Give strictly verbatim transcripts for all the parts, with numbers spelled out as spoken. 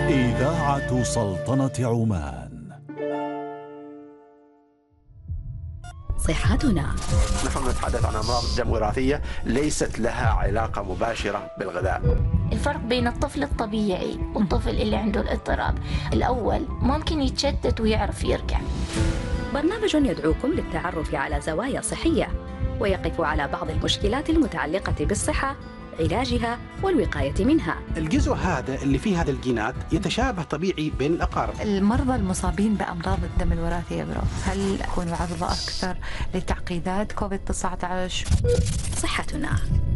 إذاعة سلطنة عمان. صحتنا. نحن نتحدث عن أمراض دم وراثية ليست لها علاقة مباشرة بالغذاء. الفرق بين الطفل الطبيعي والطفل اللي عنده الاضطراب، الأول ممكن يتشتت ويعرف يرجع. برنامج يدعوكم للتعرف على زوايا صحية ويقف على بعض المشكلات المتعلقة بالصحة، علاجها والوقاية منها. الجزء هذا اللي فيه هذا الجينات يتشابه طبيعي بين الأقارب. المرضى المصابين بأمراض الدم الوراثية برو هل يكونوا عرضة أكثر لتعقيدات كوفيد تسعة عشر؟ صحتنا.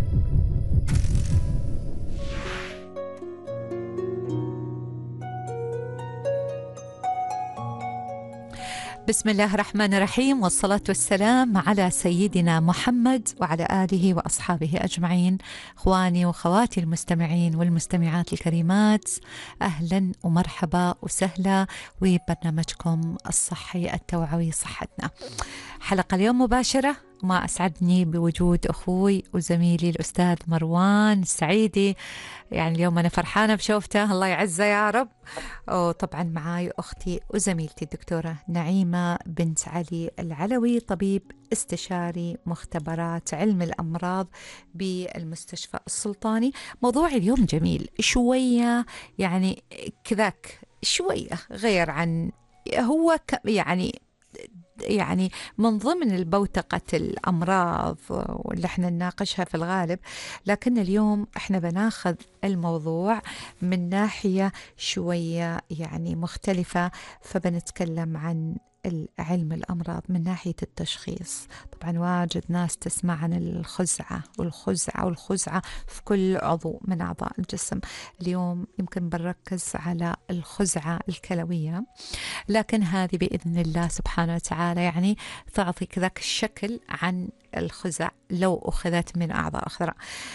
بسم الله الرحمن الرحيم، والصلاة والسلام على سيدنا محمد وعلى آله وأصحابه أجمعين. إخواني وخواتي المستمعين والمستمعات الكريمات، أهلا ومرحبا وسهلا وبرنامجكم الصحي التوعوي صحتنا. حلقة اليوم مباشرة، ما أسعدني بوجود أخوي وزميلي الأستاذ مروان السعيدي. يعني اليوم أنا فرحانة بشوفته، الله يعزه يا رب. وطبعا معاي أختي وزميلتي الدكتورة نعيمة بنت علي العلوي، طبيب استشاري مختبرات علم الأمراض بالمستشفى السلطاني. موضوع اليوم جميل شوية، يعني كذاك شوية غير عن هو يعني يعني من ضمن البوتقة الأمراض واللي احنا نناقشها في الغالب، لكن اليوم احنا بناخذ الموضوع من ناحية شوية يعني مختلفة، فبنتكلم عن علم الأمراض من ناحية التشخيص. طبعا واجد ناس تسمع عن الخزعة والخزعة والخزعة في كل عضو من أعضاء الجسم. اليوم يمكن بنركز على الخزعة الكلوية، لكن هذه بإذن الله سبحانه وتعالى يعني تعطي كذاك الشكل عن الخزع لو أخذت من أعضاء أخرى.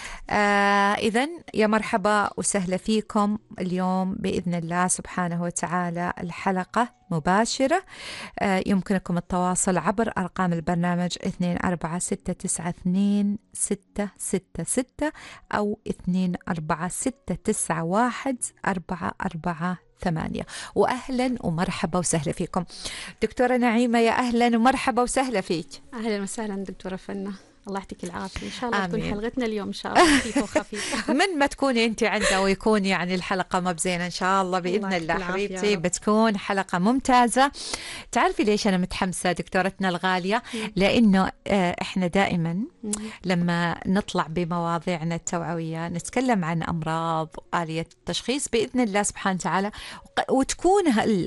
آه إذن يا مرحبا وسهلا فيكم اليوم بإذن الله سبحانه وتعالى. الحلقة مباشرة، آه يمكنكم التواصل عبر أرقام البرنامج اثنين أربعة ستة تسعة اثنين ستة ستة ستة أو اثنين أربعة ستة تسعة واحد أربعة أربعة ثمانية. وأهلا ومرحبا وسهلا فيكم دكتورة نعيمة. يا أهلا ومرحبا وسهلا فيك. أهلا وسهلا دكتورة فنة، الله يعطيك العافية. إن شاء الله آمين. تكون حلقتنا اليوم إن شاء الله خفيفة وخفيفة. من ما تكوني أنت عنده ويكون يعني الحلقة مبزينة إن شاء الله بإذن الله, الله حبيبتي، بتكون حلقة ممتازة. تعرفي ليش أنا متحمسة دكتورتنا الغالية؟ لأنه إحنا دائما لما نطلع بمواضيعنا التوعوية نتكلم عن أمراض وآلية التشخيص بإذن الله سبحانه وتعالى، وتكون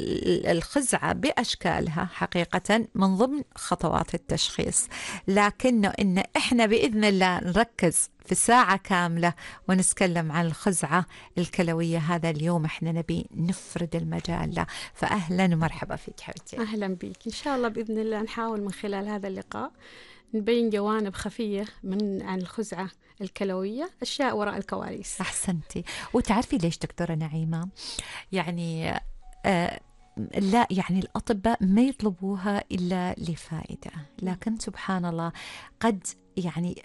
الخزعة بأشكالها حقيقة من ضمن خطوات التشخيص، لكنه إن إحنا بإذن الله نركز في ساعة كاملة ونتكلم عن الخزعة الكلوية. هذا اليوم إحنا نبي نفرد المجال له، فأهلا ومرحبا فيك حبيبتي. أهلا بك. إن شاء الله بإذن الله نحاول من خلال هذا اللقاء نبين جوانب خفية من عن الخزعة الكلوية، أشياء وراء الكواليس. أحسنتي. وتعرفي ليش دكتورة نعيمة؟ يعني آه لا يعني الأطباء ما يطلبوها إلا لفائدة، لكن سبحان الله قد يعني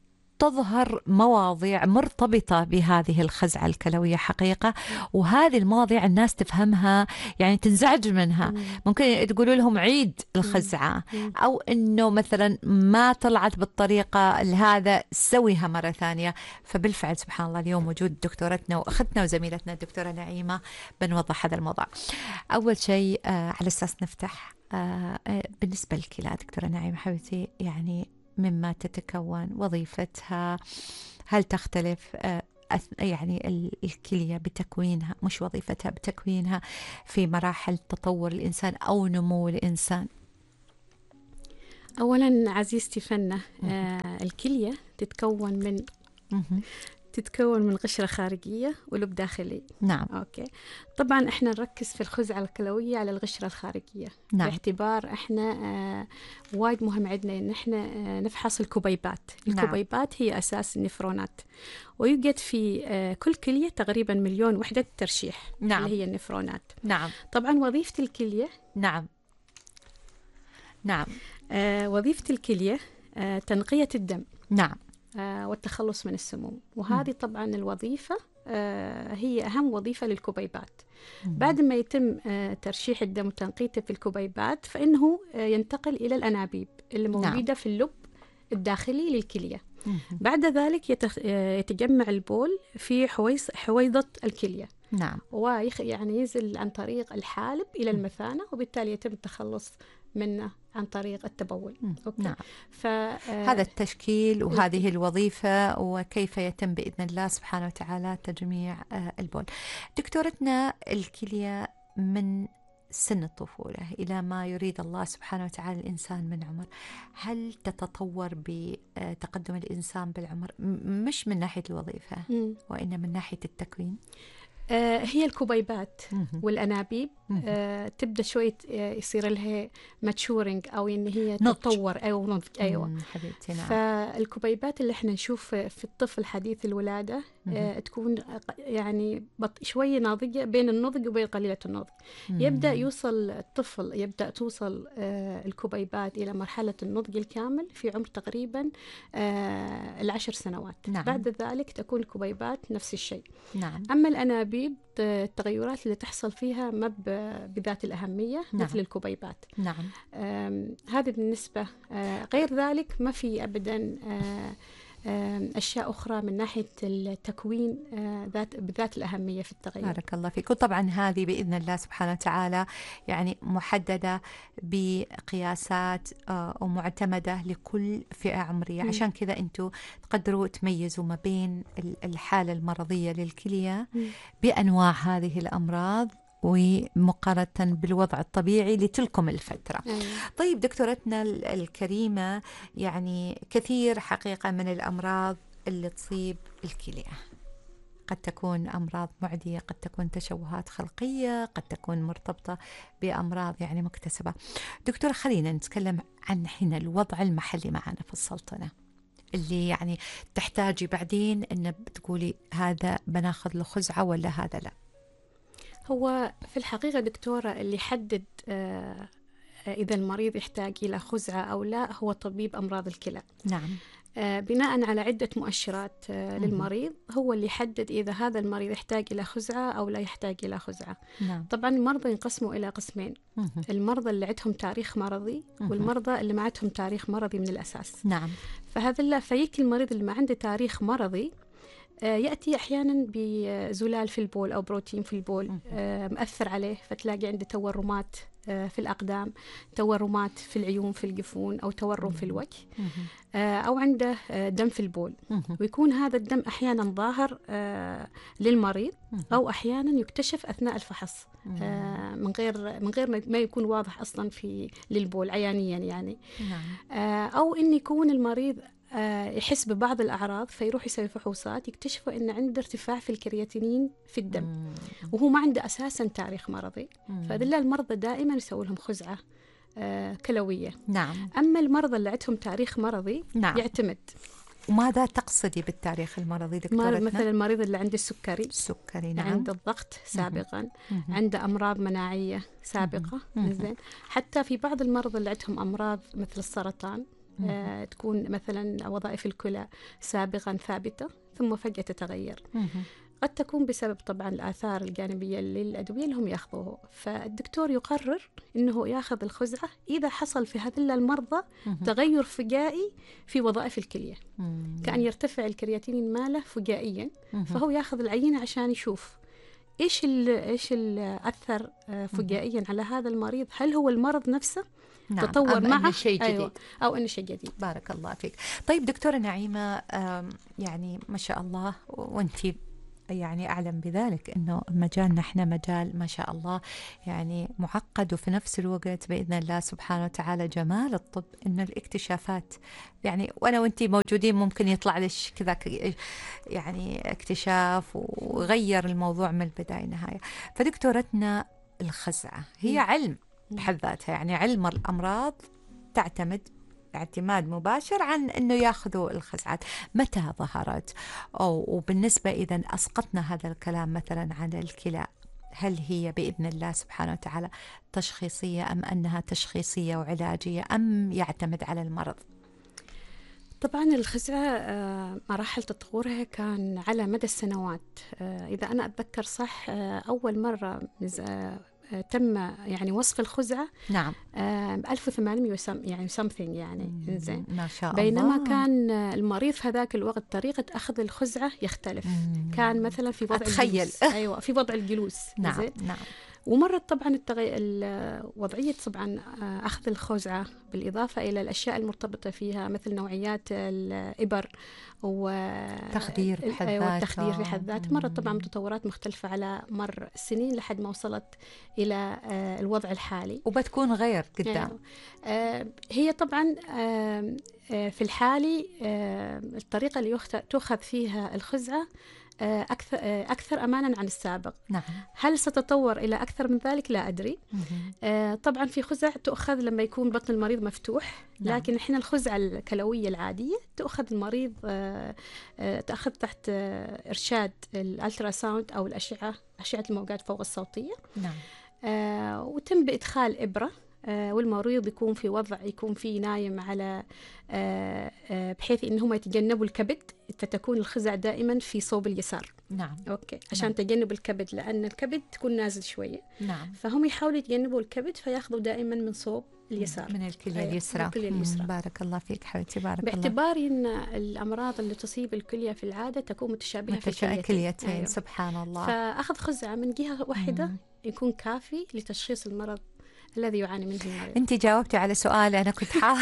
تظهر مواضيع مرتبطة بهذه الخزعة الكلوية حقيقة، وهذه المواضيع الناس تفهمها يعني تنزعج منها. ممكن تقولوا لهم عيد الخزعة، أو إنه مثلا ما طلعت بالطريقة هذا سويها مرة ثانية. فبالفعل سبحان الله اليوم وجود دكتورتنا وأختنا وزميلتنا الدكتورة نعيمة بنوضح هذا الموضوع. أول شيء آه على أساس نفتح آه بالنسبة للكلى دكتورة نعيمة حبيبتي، يعني مما تتكون وظيفتها، هل تختلف يعني الكلية بتكوينها، مش وظيفتها بتكوينها في مراحل تطور الإنسان أو نمو الإنسان؟ أولا عزيزتي فنة، آه الكلية تتكون من تتكون من قشرة خارجية ولب داخلي. نعم. أوكي. طبعا إحنا نركز في الخزعة الكلوية على القشرة الخارجية. نعم. باعتبار إحنا آه وايد مهم عندنا إن إحنا آه نفحص الكبيبات. الكبيبات نعم. هي أساس النفرونات، ويوجد في آه كل كلية تقريبا مليون وحدة ترشيح. نعم. اللي هي النفرونات. نعم. طبعا وظيفة الكلية نعم نعم آه وظيفة الكلية آه تنقية الدم. نعم. آه والتخلص من السموم، وهذه طبعا الوظيفة آه، هي أهم وظيفة للكبيبات. بعد ما يتم آه، ترشيح الدم وتنقيته في الكبيبات، فإنه آه، ينتقل إلى الأنابيب اللي موجودة نعم. في اللب الداخلي للكلية. بعد ذلك يتخ... يتجمع البول في حويص... حويضة الكلية. نعم. ويخ... يعني ينزل عن طريق الحالب إلى المثانة، وبالتالي يتم التخلص منه عن طريق التبول. أوكي. نعم. ف... هذا التشكيل وهذه الوظيفة، وكيف يتم بإذن الله سبحانه وتعالى تجميع البول. دكتورتنا، الكلية من سن الطفولة إلى ما يريد الله سبحانه وتعالى الإنسان من عمر، هل تتطور بتقدم الإنسان بالعمر مش من ناحية الوظيفة م. وإنما من ناحية التكوين؟ آه هي الكبيبات والأنابيب آه تبدأ شوية آه يصير لها ماتشورينج أو إن هي تتطور أو نضج. أيوة حبيبتي. نعم. فالكبيبات اللي احنا نشوف في الطفل حديث الولادة آه تكون يعني شوية ناضجة، بين النضج وبين قليلة النضج. مم. يبدأ يوصل الطفل يبدأ توصل آه الكبيبات إلى مرحلة النضج الكامل في عمر تقريبا آه العشر سنوات. نعم. بعد ذلك تكون الكبيبات نفس الشيء. نعم. أما الأنابيب التغيرات اللي تحصل فيها ما بذات الأهمية. نعم. مثل الكبيبات. نعم. هذه بالنسبة. غير ذلك ما في أبدا أشياء أخرى من ناحية التكوين ذات بذات الأهمية في التغير. بارك الله فيك. وطبعا هذه بإذن الله سبحانه وتعالى يعني محددة بقياسات ومعتمدة لكل فئة عمرية. م. عشان كذا أنتوا تقدروا تميزوا ما بين الحالة المرضية للكلية م. بأنواع هذه الأمراض ومقارنة بالوضع الطبيعي لتلكم الفترة. أيوة. طيب دكتورتنا الكريمة، يعني كثير حقيقة من الأمراض اللي تصيب الكلية قد تكون أمراض معدية، قد تكون تشوهات خلقية، قد تكون مرتبطة بأمراض يعني مكتسبة. دكتورة، خلينا نتكلم عن حين الوضع المحلي معنا في السلطنة اللي يعني تحتاجي بعدين أن بتقولي هذا بناخذ له خزعة ولا هذا لا. هو في الحقيقة دكتورة اللي يحدد آه إذا المريض يحتاج إلى خزعة أو لا هو طبيب أمراض الكلى. نعم. آه بناء على عدة مؤشرات آه للمريض هو اللي يحدد إذا هذا المريض يحتاج إلى خزعة أو لا يحتاج إلى خزعة. نعم. طبعا المرضى ينقسموا إلى قسمين. مه. المرضى اللي عندهم تاريخ مرضي مه. والمرضى اللي ما عندهم تاريخ مرضي من الأساس. نعم. فهذا فيك المريض اللي ما عنده تاريخ مرضي يأتي أحيانا بزلال في البول أو بروتين في البول مأثر عليه، فتلاقي عنده تورمات في الأقدام، تورمات في العيون في الجفون، أو تورم في الوجه، أو عنده دم في البول. ويكون هذا الدم أحيانا ظاهر للمريض أو أحيانا يكتشف أثناء الفحص من غير من غير ما يكون واضح أصلا في للبول عيانيا يعني. أو إن يكون المريض يحس ببعض الأعراض فيروح يسوي فحوصات يكتشفوا إن عنده ارتفاع في الكرياتينين في الدم مم. وهو ما عنده أساسا تاريخ مرضي. فذل المرضى دائما يسوي لهم خزعة آه كلوية. نعم. أما المرضى اللي عندهم تاريخ مرضي نعم. يعتمد. وماذا تقصدي بالتاريخ المرضي دكتورتنا؟ مثلا المريض اللي عنده السكري السكري نعم. عنده الضغط سابقا، مم. عنده أمراض مناعية سابقة. زين. حتى في بعض المرضى اللي عندهم أمراض مثل السرطان آه، تكون مثلا وظائف الكلى سابقا ثابتة ثم فجأة تتغير. مم. قد تكون بسبب طبعا الآثار الجانبية للأدوية اللي هم يأخذوه. فالدكتور يقرر أنه يأخذ الخزعة إذا حصل في هذول المرضى مم. تغير فجائي في وظائف الكلية. مم. كأن يرتفع الكرياتينين ماله فجائيا. مم. فهو يأخذ العينة عشان يشوف إيش ال إيش اللي أثر فجائيا على هذا المريض، هل هو المرض نفسه نعم. تطور معه شيء جديد. أيوة. أو إنه شيء جديد. بارك الله فيك. طيب دكتورة نعيمة، يعني ما شاء الله وأنتي يعني أعلم بذلك أنه مجالنا إحنا مجال ما شاء الله يعني معقد، وفي نفس الوقت بإذن الله سبحانه وتعالى جمال الطب إنه الاكتشافات يعني وأنا وأنتي موجودين ممكن يطلع لش كذا يعني اكتشاف وغير الموضوع من البداية نهاية. فدكتورتنا الخزعة هي علم بحد ذاتها، يعني علم الأمراض تعتمد اعتماد مباشر عن أنه يأخذوا الخزعات. متى ظهرت؟ أو وبالنسبة إذا أسقطنا هذا الكلام مثلا عن الكلى، هل هي بإذن الله سبحانه وتعالى تشخيصية أم أنها تشخيصية وعلاجية أم يعتمد على المرض؟ طبعا الخزعة مراحل تطورها كان على مدى السنوات. إذا أنا أتذكر صح، أول مرة تم يعني وصف الخزعة نعم ألف وثمانمئة يعني something يعني إنزين، ما شاء بينما الله. كان المريض في هذاك الوقت طريقة أخذ الخزعة يختلف. مم. كان مثلا في وضع أتخيل. الجلوس. أيوة، في وضع الجلوس. نعم نعم. ومرت طبعا التغي... وضعية طبعا أخذ الخزعة بالإضافة إلى الأشياء المرتبطة فيها مثل نوعيات الإبر وتخدير بحد ذاته والتخدير في حد ذاته. مرت طبعا تطورات مختلفة على مر السنين لحد ما وصلت إلى الوضع الحالي، وبتكون غير قدام. هي طبعا في الحالي الطريقة اللي تأخذ فيها الخزعة أكثر أكثر أماناً عن السابق. نعم. هل ستتطور إلى أكثر من ذلك؟ لا أدري. آه طبعاً في خزع تؤخذ لما يكون بطن المريض مفتوح. نعم. لكن إحنا الخزعة الكلوية العادية تؤخذ المريض آه آه تأخذ تحت آه إرشاد الألترا ساوند أو الأشعة أشعة الموجات فوق الصوتية. نعم. آه وتم بإدخال إبرة، آه والمريض يكون في وضع يكون فيه نايم على آه آه بحيث إنهم يتجنبوا الكبد، فتكون الخزع دائما في صوب اليسار. نعم. أوكي، عشان نعم. تجنب الكبد، لأن الكبد تكون نازل شوية. نعم. فهم يحاولوا يتجنبوا الكبد فياخذوا دائما من صوب اليسار، من الكلية أيوة. اليسرى. الكلية اليسرى. بارك الله فيك حبيبتي، بارك الله. باعتبار إن الأمراض اللي تصيب الكلية في العادة تكون متشابهة متشا... في الكليتين. كليتين. أيوة. سبحان الله. فأخذ خزعة من جهة واحدة مم. يكون كافي لتشخيص المرض الذي يعاني منه المريض. أنت جاوبتي على سؤال أنا كنت حا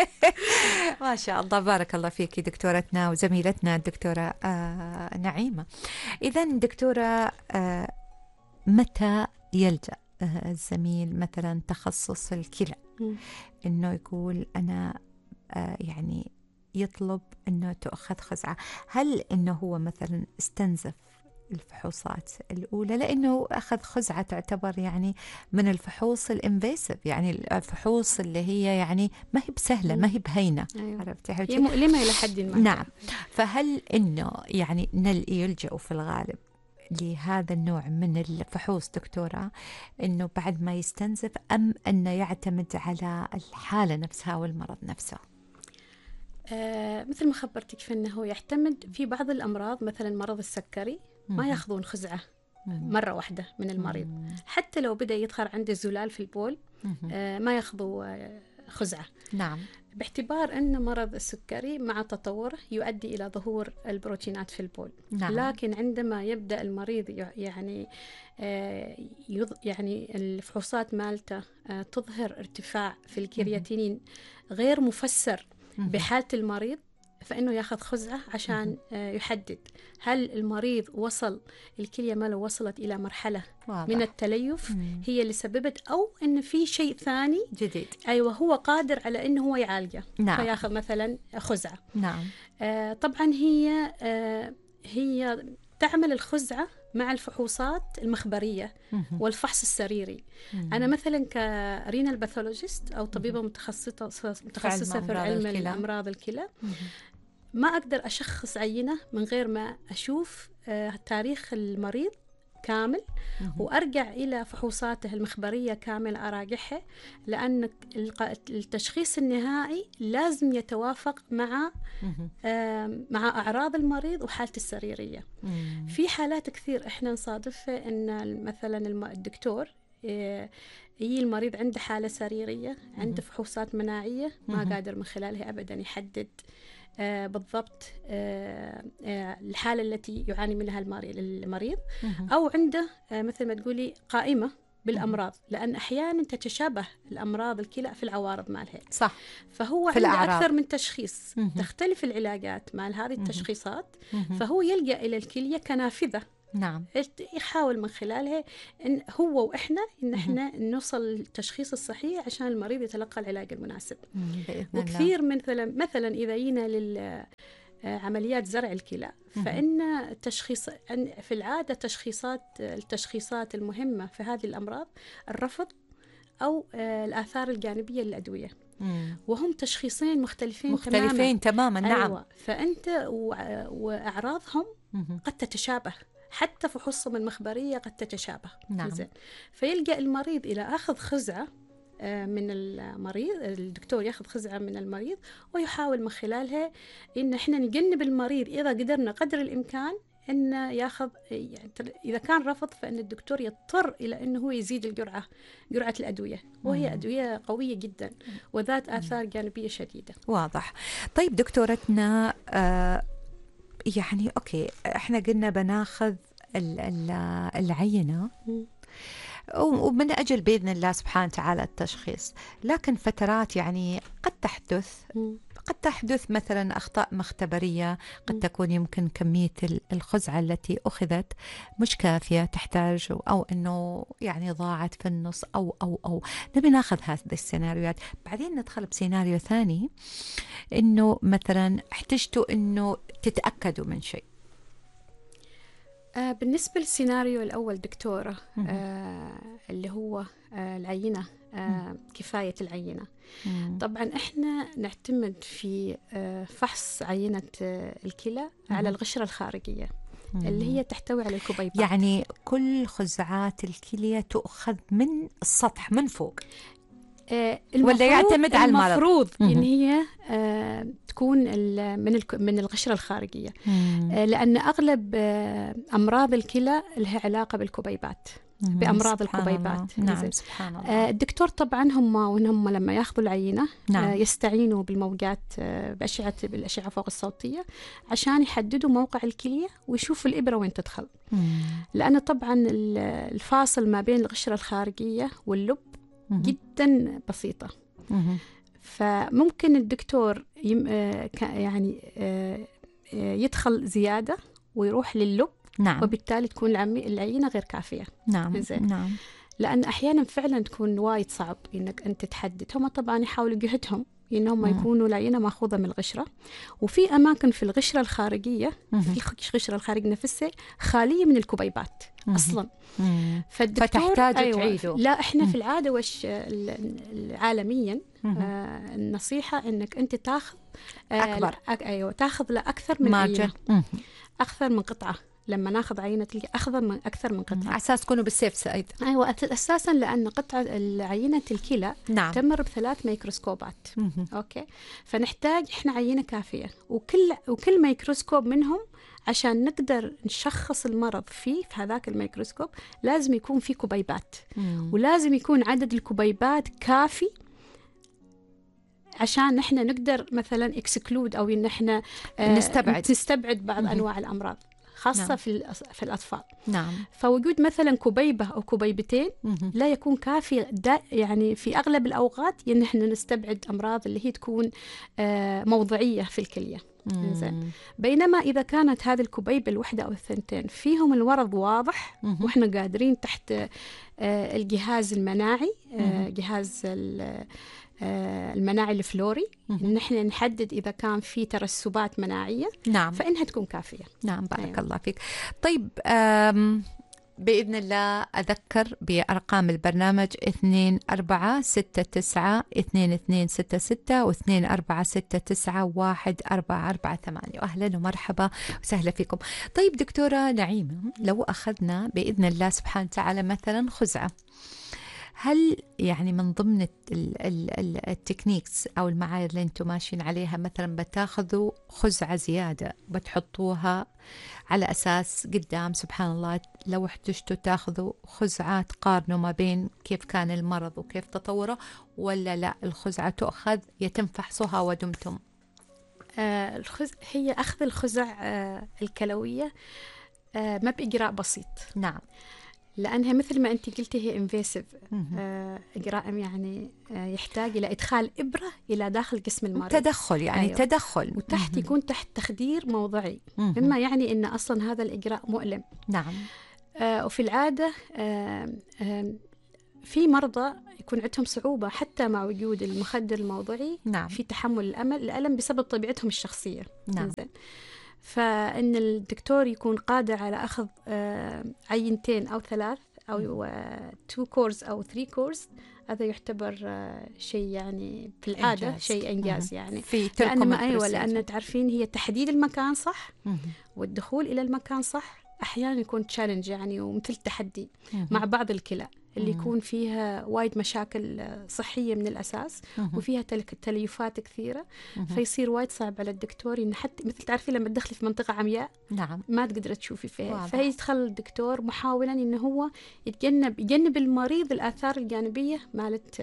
ما شاء الله، بارك الله فيك دكتورتنا وزميلتنا الدكتورة آه نعيمة. إذا دكتورة، آه متى يلجأ آه الزميل مثلا تخصص الكلى م. إنه يقول أنا آه يعني يطلب إنه تأخذ خزعة؟ هل إنه هو مثلا استنزف الفحوصات الأولى، لأنه أخذ خزعة تعتبر يعني من الفحوص الانفيسيف، يعني الفحوص اللي هي يعني ما هي بسهلة، ما هي بهينة. أيوة. عرفتي هي مؤلمة إلى حد ما. نعم. فهل إنه يعني يلجأوا في الغالب لهذا النوع من الفحوص دكتورة إنه بعد ما يستنزف، أم أنه يعتمد على الحالة نفسها والمرض نفسه؟ آه مثل ما خبرتك فإنه يعتمد في بعض الأمراض، مثلا مرض السكري ما ياخذون خزعة مرة واحدة من المريض، حتى لو بدأ يظهر عنده زلال في البول آه ما ياخذوا آه خزعة. نعم. باعتبار أن مرض السكري مع تطوره يؤدي إلى ظهور البروتينات في البول. نعم. لكن عندما يبدأ المريض يعني آه يعني الفحوصات مالته آه تظهر ارتفاع في الكرياتينين غير مفسر بحالة المريض، فإنه ياخذ خزعة عشان يحدد هل المريض وصل الكلية ماله وصلت إلى مرحلة واضح. من التليف مم. هي اللي سببت، أو إن في شيء ثاني جديد أيوة هو قادر على إنه هو يعالجه. نعم. فياخذ مثلا خزعة. نعم. آه طبعا هي آه هي تعمل الخزعة مع الفحوصات المخبرية والفحص السريري. أنا مثلا كرينال باثولوجيست أو طبيبة متخصصة متخصصة في علم الأمراض الكلى، ما أقدر أشخص عينة من غير ما أشوف آه تاريخ المريض كامل وأرجع إلى فحوصاته المخبرية كامل أراجعها، لأن التشخيص النهائي لازم يتوافق مع مع أعراض المريض وحالته السريرية. في حالات كثير إحنا نصادفها إن مثلا الدكتور يجي المريض عنده حالة سريرية، عنده فحوصات مناعية ما قادر من خلالها أبدا يحدد آه بالضبط آه آه الحالة التي يعاني منها المريض، أو عنده آه مثل ما تقولي قائمة بالأمراض، لأن أحيانا تتشابه الأمراض الكلى في العوارض مالها. صح. فهو عنده أكثر من تشخيص، تختلف العلاجات مال هذه التشخيصات، فهو يلجأ إلى الكلية كنافذة. نعم. يحاول من خلالها إن هو وإحنا إن إحنا نوصل للتشخيص الصحيح عشان المريض يتلقى العلاج المناسب. وكثير من مثلا مثلا إذا جينا للعمليات زرع الكلى، فإن التشخيص في العادة تشخيصات التشخيصات المهمة في هذه الأمراض الرفض أو الآثار الجانبية للأدوية، وهم تشخيصين مختلفين مختلفين تماما. تماماً. نعم. أيوة. فأنت وأعراضهم قد تتشابه، حتى فحوصهم المخبرية قد تتشابه. نعم. فيلجأ المريض إلى أخذ خزعة من المريض، الدكتور ياخذ خزعة من المريض ويحاول من خلالها إن إحنا نجنب المريض إذا قدرنا قدر الإمكان إن ياخذ، يعني إذا كان رفض فإن الدكتور يضطر إلى إنه هو يزيد الجرعة، جرعة الأدوية، وهي أدوية قوية جدا وذات آثار جانبية شديدة. واضح. طيب دكتورتنا، آه يعني أوكي إحنا قلنا بناخذ العينة ومن أجل بإذن الله سبحانه وتعالى التشخيص، لكن فترات يعني قد تحدث قد تحدث مثلا أخطاء مختبرية، قد تكون يمكن كمية الخزعة التي أخذت مش كافية، تحتاج أو أنه يعني ضاعت في النص أو أو أو نبي ناخذ هذه السيناريوهات. بعدين ندخل بسيناريو ثاني، أنه مثلا احتجتوا أنه تتأكدوا من شيء. آه بالنسبة للسيناريو الأول دكتورة، آه اللي هو آه العينة، آه كفاية العينة. مم. طبعا إحنا نعتمد في آه فحص عينة آه الكلى مم. على الغشرة الخارجية مم. اللي هي تحتوي على الكبيبات. يعني كل خزعات الكلية تؤخذ من السطح من فوق، آه ولا يعتمد على المرض؟ المفروض إن هي آه تكون من من الغشرة الخارجية، آه لأن أغلب آه أمراض الكلى لها علاقة بالكبيبات، بأمراض الكبيبات. نعم سبحان الله. آه الدكتور طبعا هم وهم لما ياخذوا العينة نعم. آه يستعينوا بالموجات، آه بأشعة بالأشعة فوق الصوتية عشان يحددوا موقع الكلية ويشوفوا الإبرة وين تدخل. مم. لأن طبعا الفاصل ما بين الغشرة الخارجية واللب مم. جدا بسيطة. مم. فممكن الدكتور يم آه يعني آه يدخل زيادة ويروح لللب، نعم. وبالتالي تكون العينة غير كافية. نعم. نعم. لأن أحيانا فعلا تكون وايد صعب إنك أنت تحدد. هم طبعا يحاولوا جهدهم إنهم مم. يكونوا العينة مأخوذة من الغشرة، وفي أماكن في الغشرة الخارجية مم. في الغشرة الخارجية نفسها خالية من الكبيبات مم. أصلا. مم. فتحتاج أيوة تعيده. لا إحنا مم. في العادة وش عالميا آه النصيحة إنك أنت تاخذ آه أكبر أك أيوة تاخذ لأكثر من عينة، أكثر من قطعة. لما ناخذ عينة أخذ من أكثر من قطعة، أساس تكونوا بالسيف سايد. أيوة أساسا، لأن قطعة عينة الكلى نعم. تمر بثلاث ميكروسكوبات. مم. أوكي، فنحتاج إحنا عينة كافية، وكل وكل ميكروسكوب منهم عشان نقدر نشخص المرض فيه في هذاك الميكروسكوب لازم يكون فيه كبيبات. مم. ولازم يكون عدد الكبيبات كافي عشان نحن نقدر مثلا اكسكلود أو إن احنا آه نستبعد نستبعد بعض مم. أنواع الأمراض خاصة نعم. في في الأطفال. نعم. فوجود مثلا كبيبة أو كبيبتين مم. لا يكون كافي، يعني في أغلب الأوقات إن إحنا نستبعد أمراض اللي هي تكون آه موضعية في الكلية. إنزين. بينما إذا كانت هذه الكبيبة الوحدة أو الثنتين فيهم المرض واضح مم. وإحنا قادرين تحت آه الجهاز المناعي، آه جهاز المناعي الفلوري، إن إحنا نحدد إذا كان في ترسبات مناعية نعم. فإنها تكون كافية. نعم بارك أيوة. الله فيك. طيب بإذن الله أذكر بأرقام البرنامج اثنين أربعة ستة تسعة اثنين اثنين ستة ستة واثنين أربعة ستة تسعة واحد أربعة أربعة ثمانية. أهلا ومرحبا وسهلا فيكم. طيب دكتورة نعيمة، لو أخذنا بإذن الله سبحانه وتعالى مثلا خزعة، هل يعني من ضمن التكنيكس أو المعايير اللي أنتم ماشيين عليها مثلا بتاخذوا خزعة زيادة بتحطوها على أساس قدام سبحان الله لو احتجتوا تاخذوا خزعة تقارنوا ما بين كيف كان المرض وكيف تطوره، ولا لا الخزعة تؤخذ يتم فحصها ودمتم؟ آه الخز... هي أخذ الخزع آه الكلوية آه ما بإجراء بسيط. نعم. لأنها مثل ما أنت قلتي هي انفيسيف، آه إجراء يعني آه يحتاج إلى إدخال إبرة إلى داخل جسم المريض، تدخل يعني. أيوة. تدخل وتحت مم. يكون تحت تخدير موضعي، مما يعني أن أصلا هذا الإجراء مؤلم. نعم. آه وفي العادة آه آه في مرضى يكون عندهم صعوبة حتى مع وجود المخدر الموضعي نعم. في تحمل الأمل الألم بسبب طبيعتهم الشخصية. نعم. زين. فإن الدكتور يكون قادر على أخذ عينتين أو ثلاث أو تو كورز أو ثري كورز، هذا يعتبر شيء يعني في العادة إنجاز. شيء إنجاز يعني في لأن أيوة لأن تعرفين هي تحديد المكان صح والدخول إلى المكان صح أحيانا يكون تشالنج يعني ومثل تحدي مع بعض الكلى، اللي يكون فيها وايد مشاكل صحية من الأساس وفيها تليفات كثيرة، فيصير وايد صعب على الدكتور إن حتى مثل تعرفي لما تدخلي في منطقة عمياء نعم ما تقدر تشوفي فيها، واضح. فهي يدخل الدكتور محاولا إنه هو يتجنب يجنب المريض الآثار الجانبية مالت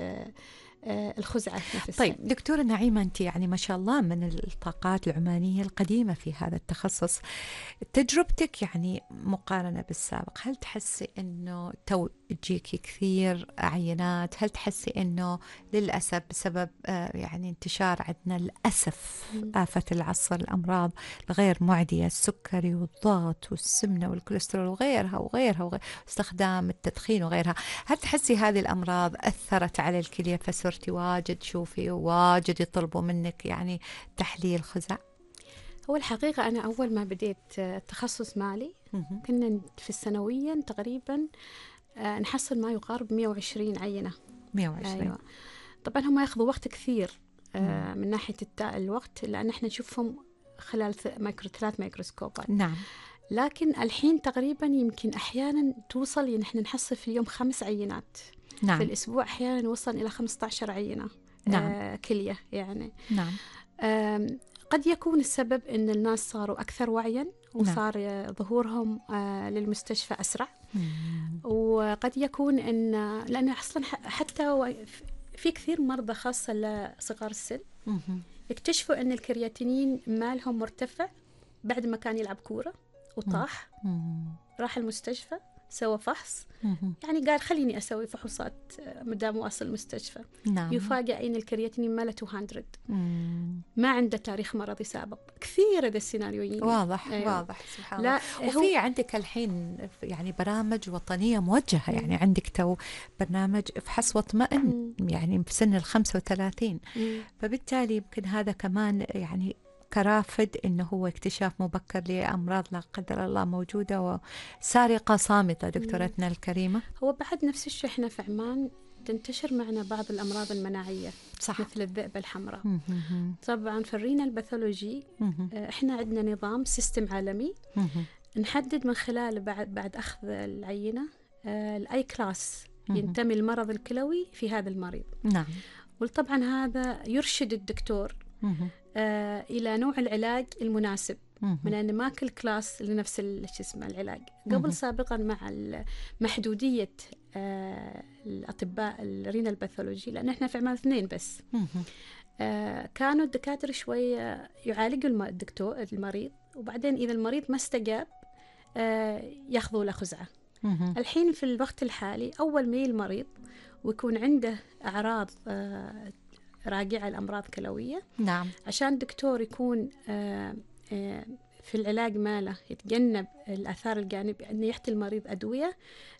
الخزعة نفسها. طيب دكتورة نعيمة، أنت يعني ما شاء الله من الطاقات العمانية القديمة في هذا التخصص، تجربتك يعني مقارنة بالسابق، هل تحسي أنه تو تجيكي كثير عينات؟ هل تحسي أنه للأسف بسبب يعني انتشار عندنا للأسف آفة العصر الأمراض الغير معدية، السكري والضغط والسمنة والكوليسترول وغيرها وغيرها وغيرها، استخدام التدخين وغيرها، هل تحسي هذه الأمراض أثرت على الكلية فصرتي واجد شوفي واجد يطلبوا منك يعني تحليل خزع؟ هو الحقيقة أنا أول ما بديت التخصص مالي كنا في السنويا تقريبا نحصل ما يقارب مئة وعشرين عينة. مئة وعشرين أيوة. طبعا هم ياخذوا وقت كثير من ناحية الوقت، لأن احنا نشوفهم خلال مايكرو ثلاث ميكروسكوبات. نعم. لكن الحين تقريبا يمكن أحيانا توصل إن احنا نحصل في اليوم خمس عينات. نعم. في الأسبوع أحيانا نوصل إلى خمسة عشر عينة. نعم. آه كلية يعني. نعم. آه قد يكون السبب أن الناس صاروا أكثر وعيا وصار نعم. ظهورهم آه للمستشفى أسرع. مم. وقد يكون أن لأن أصلا حتى في كثير مرضى خاصة لصغار السن مم. اكتشفوا أن الكرياتينين مالهم مرتفع بعد ما كان يلعب كورة وطاح. مم. راح المستشفى سوى فحص، مم. يعني قال خليني أسوي فحوصات مدام واصل المستشفى. نعم. يفاجأ أن الكرياتينين ماله مئتين. مم. ما عنده تاريخ مرضي سابق. كثير هذا السيناريوين. واضح. أيوة. واضح سبحان الله. وفي عندك الحين يعني برامج وطنية موجهة، يعني عندك تو برنامج افحص واطمئن يعني في سن الخمسة وثلاثين، فبالتالي يمكن هذا كمان يعني كرافد إنه هو اكتشاف مبكر لأمراض لا قدر الله موجودة وسارقة صامتة. دكتورتنا الكريمة، هو بعد نفس الشيء إحنا في عمان تنتشر معنا بعض الأمراض المناعية. صح. مثل الذئبة الحمراء. مم. طبعا في الرينال باثولوجي إحنا عندنا نظام سيستم عالمي مم. نحدد من خلال بعد بعد أخذ العينة آه الأي كلاس ينتمي المرض الكلوي في هذا المريض. نعم. وطبعا هذا يرشد الدكتور آه إلى نوع العلاج المناسب، من أن ما كل كلاس لنفس اسمه العلاج. قبل سابقا مع محدودية آه الأطباء الرينال باثولوجي، لأن إحنا في عمان اثنين بس، آه كانوا الدكاترة شوية يعالجوا الدكتور المريض، وبعدين إذا المريض ما استجاب آه ياخذوا له خزعة. الحين في الوقت الحالي أول ما المريض ويكون عنده أعراض آه راجعة الأمراض كلوية، نعم، عشان الدكتور يكون آآ آآ في العلاج ماله يتجنب الآثار الجانبية، أنه يعطي المريض أدوية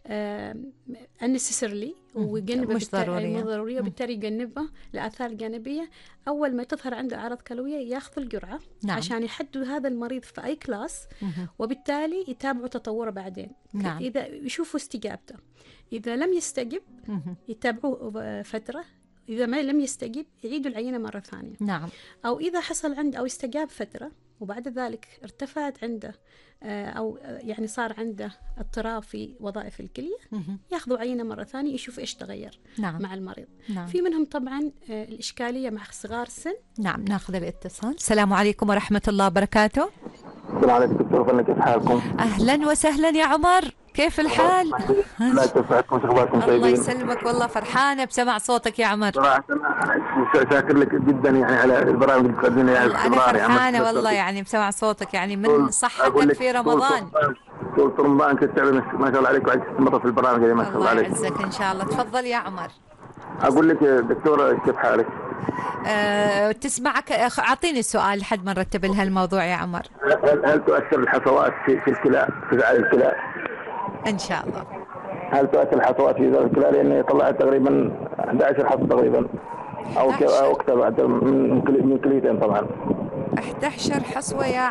unnecessarily ويجنب مش ضرورية ضرورية وبالتالي يجنبه الآثار الجانبية. أول ما تظهر عنده أعراض كلوية يأخذ الجرعة، نعم، عشان يحدد هذا المريض في أي كلاس، مم. وبالتالي يتابعوا تطوره بعدين، نعم. إذا يشوفوا استجابته، إذا لم يستجب مم. يتابعوه فترة، إذا ما لم يستجيب يعيدوا العينة مرة ثانية، نعم. أو إذا حصل عنده أو استجاب فترة وبعد ذلك ارتفعت عنده أو يعني صار عنده اضطراب في وظائف الكلية، ياخذوا عينة مرة ثانية يشوف إيش تغير، نعم، مع المريض، نعم. في منهم طبعا الإشكالية مع صغار السن. نعم، ناخذ الاتصال. السلام عليكم ورحمة الله وبركاته. السلام عليكم دكتور فنك، كيف حالكم؟ أهلا وسهلا يا عمر، كيف الحال؟ لا تفعلكم، اخباركم طيبين؟ الله يسلمك، والله فرحانة بسمع صوتك يا عمر. صراحة شاكر لك جدا يعني على البرامج اللي تقدمينها يعني باستمرار. أنا فرحانة والله يعني بسمع صوتك، يعني من صحتك في رمضان. طول رمضان كنت ما شاء الله عليك وعليك تستمر في البرامج ما شاء الله عليك. الله يعزك إن شاء الله. تفضل يا عمر. أقول لك دكتورة كيف حالك؟ أه تسمعك، أعطيني السؤال لحد ما نرتب لها الموضوع يا عمر. هل, هل تؤثر الحصوات في, في الكلى في فعال الكلى؟ إن شاء الله. هل تؤثر الحصوات في الكلى؟ لأن طلعت تقريبا أحد عشر حصوة تقريبا أو أو أكثر من من كليتين طبعا. أحد عشر حصوة يا